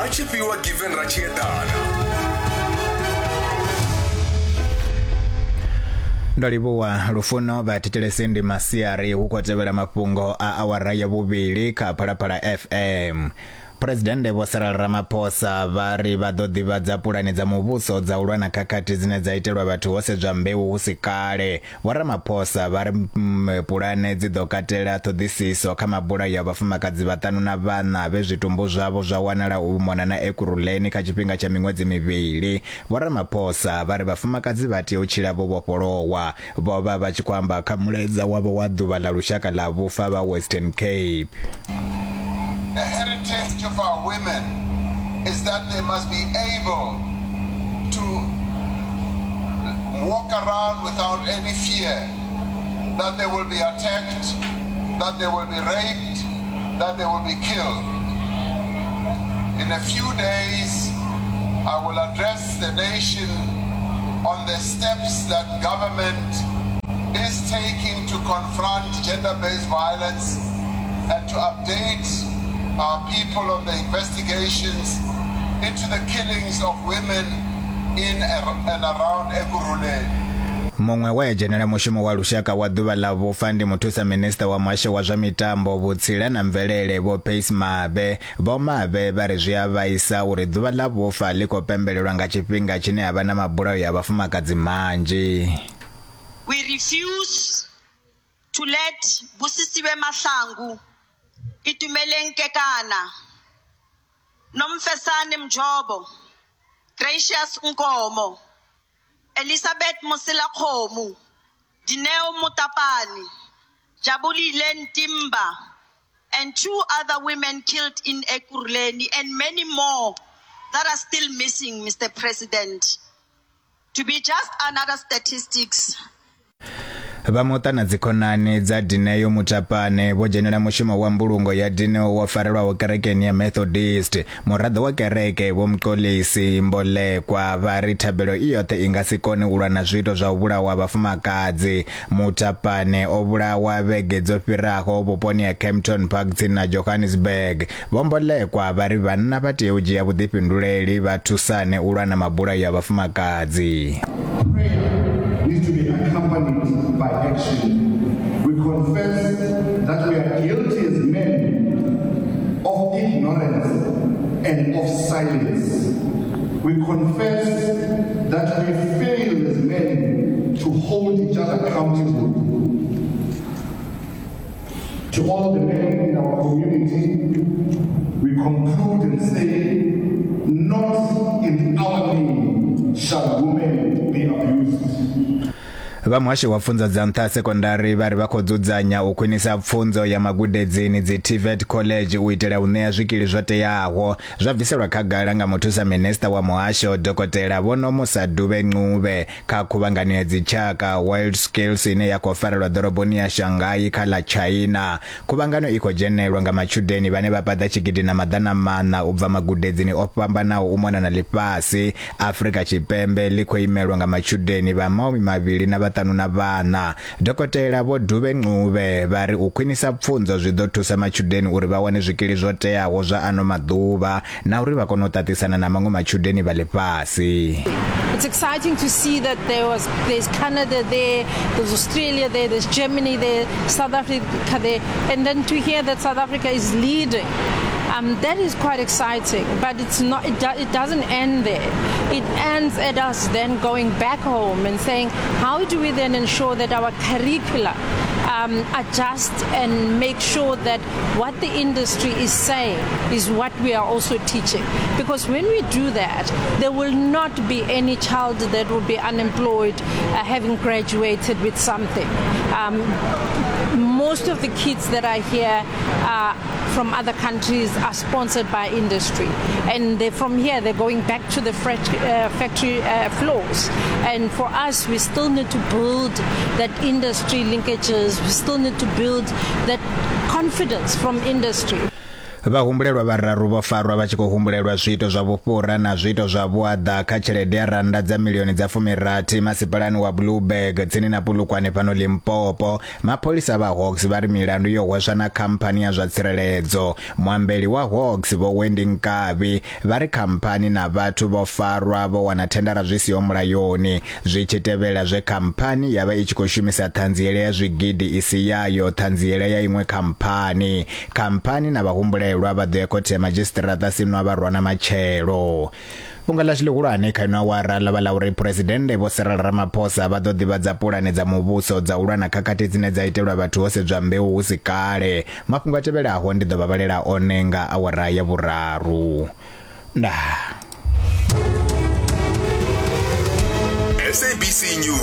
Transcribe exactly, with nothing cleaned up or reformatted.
Rachipiwa given Rachietana. Ndolibuwa lufuno batetelese ndi masiari ukotebela mapungo a awara ya bubili ka Phalaphala F M. President Vho Cyril Ramaphosa vari vadodivadza pulani dza muvhuso dza ulwana khakhathi dzine dza itelwa vhathu vhose zwa mbeu husi kale. Vho Ramaphosa vari pulane dzi ḓo katela ṱhoḓisiso kha mabulayo ya vhafumakadzi vhaṱanu na vhana vhe zwitumbu zwavho zwa wanala u mona na Ekurhuleni kha tshifhinga tsha miṅwedzi mivhili. Vho Ramaphosa vari vhafumakadzi vha tea u tshila vho vhofholowa, vho vha vha tshi khou amba kha mulaedza wavho wa ḓuvha ḽa lushaka ḽa vhufa vha Western Cape. The heritage of our women is that they must be able to walk around without any fear that they will be attacked, that they will be raped, that they will be killed. In a few days, I will address the nation on the steps that government is taking to confront gender-based violence and to update our people on the investigations into the killings of women in and around Ekurhuleni. Mungwe wa general mushumo wa lushaka wa ḓuvha ḽa vhufa ndi muthusa minister wa muhasho wa zwa mitambo vhutsila na mvelele Vho Pace Mabe. Vho Mabe vha ri zwi a vhaisa uri ḓuvha ḽa vhufa ḽi khou pembelelwa nga tshifhinga tshine havha na mabulayo ya vhafumakadzi manzhi. We refuse to let Busisiwe Mahlangu, Itumeleng Kekana, Nomfesane Mjobo, Gracious Nkomo, Elizabeth Mosila Khomu, Dineo Mutapani, Jabulile Ntimba, and two other women killed in Ekurhuleni, and many more that are still missing, Mister President. To be just another statistics. Vamota na dzikhonani dza Dineo Mutapane vho dzhenela mushumo wa mbulungo ya Dineo wo farelwaho kerekeni ya Methodist. Muraḓo wa kereke Vho Mxolisi Mbolekwa vha ri thabelo i yoṱhe i nga si kone u lwa na zwiito zwa u vhulawa vhafumakadzi. Mutapane o vhulawa vhege dzo fhiraho vhuponi ha Kempton Park tsini na Johannesburg. Vho Mbolekwa vha ri vhanna vha tea u dzhia vhuḓifhinduleli vha thusane u lwa na mabulayo ya vhafumakadzi. Needs to be accompanied by action. We confess that we are guilty as men of ignorance and of silence. We confess that we fail as men to hold each other accountable. To all the men in our community, we conclude and say, not in our name shall women be abused. Vha muhasho wa pfunzo dza nṱha sekondari vha ri vha khou dzudzanya u khwinisa pfunzo ya magudedzini dzi T V E T College u itela u ṋea zwikili zwo teaho. Zwa bviselwa khagala nga muthusa minister wa muhasho Dokotela Vho Nomusa Dube Ncube kha khuvhangano ya dzitshaka Wild Skills ine ya khou farelwa ḓoroboni ya Shanghai kha ḽa China. Khuvhangano i khou dzhenelwa nga matshudeni vhane vha paḓa tshigidi na maḓana maṋa u bva magudedzini o fhambanaho u mona na ḽifhasi. Afrika Tshipembe ḽi khou imelwa nga matshudeni vha maumi mavhili na vhaṱanu na vhana. Dokotela Vho Dube Ncube vha ri u khwinisa pfunzo zwi ḓo thusa matshudeni uri vha wane zwikili zwo teaho zwa ano maḓuvha na uri vha kone u ṱaṱisana na maṅwe matshudeni vha ḽifhasi. It's exciting to see that there was there's Canada there, there's Australia there, there's Germany there, South Africa there, and then to hear that South Africa is leading. Um, that is quite exciting, but it's not. It, do, it doesn't end there. It ends at us then going back home and saying, how do we then ensure that our curricula um, adjust and make sure that what the industry is saying is what we are also teaching? Because when we do that, there will not be any child that will be unemployed uh, having graduated with something. Um, most of the kids that are here uh, from other countries are sponsored by industry, and they're from here, they're going back to the uh, factory uh, floors. And for us, we still need to build that industry linkages, we still need to build that confidence from industry. Vahumbulelwa vararu vho farwa vha tshi khou humbulelwa zwiito zwa vhufhura na zwiito zwa vhuaḓa kha tshelede ya randa dza milioni dza fumirathi masipalani wa Blueberg tsini na Polokwane fhano Limpopo. Mapholisa vha Hawks vha ri milandu yo hweswa na khamphani ya zwa tsireledzo. Muambeli wa Hawks vho Wendy Nkavi vha ri khamphani na vhathu vho farwa vho wana thendara zwi siho mulayoni zwi tshi tevhela zwe khamphani yavha i tshi khou shumisa ṱhanziela ya zwigidi isi yayo ṱhanziela ya iṅwe khamphani. Khamphani na vhahumbulelwa lwa vha khothe magistrata sinwa varwa na matshelo. Funga ḽa ḽihulwane kha ino awara ḽa vha ḽa uri Presidente Vho Cyril Ramaphosa vha ḓo ḓivhadza pulane dza muvhuso dza u lwa na khakhathi dzine dza itelwa vhathu ho sedzwa mbeu hu si kale. Mafhungo a tevhelaho ndi ḓo vha vhalela one nga awara ya vhuraru. Ndaa. S A B C News.